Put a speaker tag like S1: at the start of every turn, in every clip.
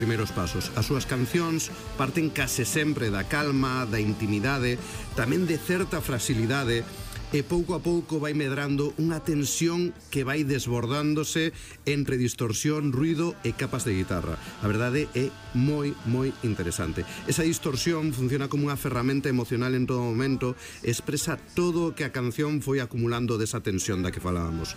S1: primeiros pasos. As súas cancións parten case sempre da calma, da intimidade, tamén de certa fragilidade, e pouco a pouco vai medrando unha tensión que vai desbordándose entre distorsión, ruido e capas de guitarra. A verdade é moi, moi interesante. Esa distorsión funciona como unha ferramenta emocional en todo momento e expresa todo o que a canción foi acumulando desa tensión da que falábamos.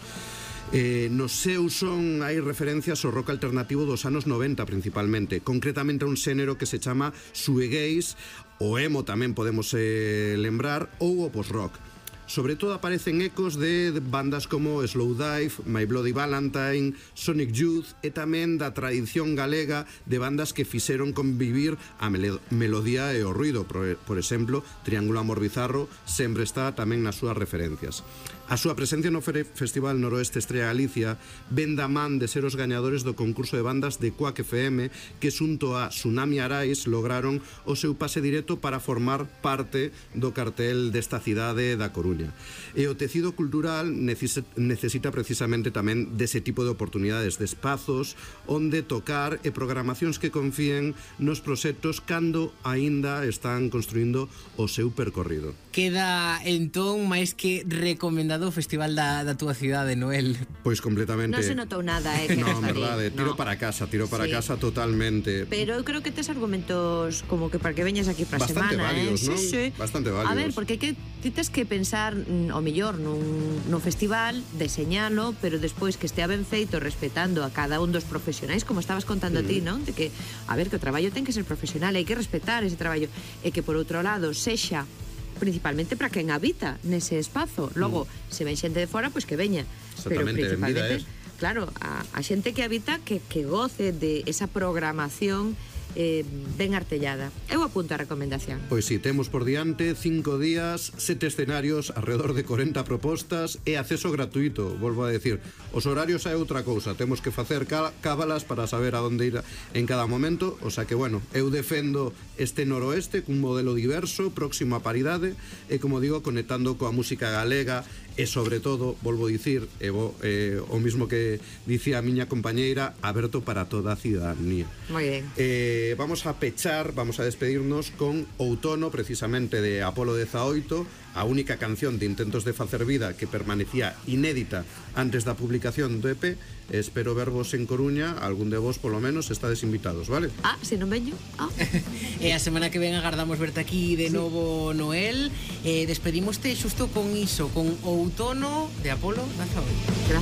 S1: No seu son hai referencias ao rock alternativo dos anos 90 principalmente, concretamente a un xénero que se chama shoegaze, o emo tamén podemos lembrar, ou o post-rock. Sobre todo aparecen ecos de bandas como Slowdive, My Bloody Valentine, Sonic Youth e tamén da tradición galega de bandas que fixeron convivir a melodía e o ruido. Por exemplo, Triángulo Amor Bizarro sempre está tamén nas súas referencias. A súa presencia no Festival Noroeste Estrella Galicia ven da man de ser os gañadores do concurso de bandas de Quack FM, que xunto a Tsunami Arais lograron o seu pase directo para formar parte do cartel desta cidade da Coruña. E o tecido cultural necesita precisamente tamén dese tipo de oportunidades, de espazos onde tocar e programacións que confíen nos proxectos cando aínda están construindo o seu percorrido.
S2: Queda entón máis que recomendado o festival da túa cidade, Noel.
S1: Pois completamente.
S3: Non se notou nada, que
S1: no,
S3: non está
S1: verdade, tiro para casa totalmente.
S3: Pero eu creo que tes argumentos como que para que veñas aquí para a semana,
S1: válidos,
S3: ¿eh?
S1: ¿no?
S3: Sí.
S1: Bastante válidos.
S3: A ver, porque ti tes que pensar o mellor nun festival, deseñalo, pero despois que estea ben feito, respetando a cada un dos profesionais, como estabas contando a ti, non? De que, a ver, que o traballo ten que ser profesional, hai que respetar ese traballo, e que por outro lado sexa principalmente para quen habita nese espazo. Logo, se ven xente de fora, pois que veña. Pero principalmente, claro, a xente que habita que goce de esa programación ben artellada. Eu apunto a recomendación.
S1: Pois si, temos por diante 5 días, 7 escenarios, alrededor de 40 propostas e acceso gratuito, volvo a decir. Os horarios é outra cousa, temos que facer cábalas para saber a onde ir en cada momento, o sea que, bueno, eu defendo este noroeste cun modelo diverso, próximo a paridade, e, como digo, conectando coa música galega e, sobre todo, volvo a dicir, o mismo que dicía a miña compañeira, aberto para toda a cidadanía.
S3: Moi ben.
S1: Vamos a pechar, vamos a despedirnos con Outono, precisamente de Apolo 18, a única canción de Intentos de Facer Vida que permanecía inédita antes da publicación do EP. Espero vervos en Coruña, algún de vos polo menos estades invitados, vale?
S3: Se non veño.
S2: E a semana que ven agardamos verte aquí de novo, Noel. Despedimoste xusto con iso, con Outono de Apolo 18.
S3: Gracias.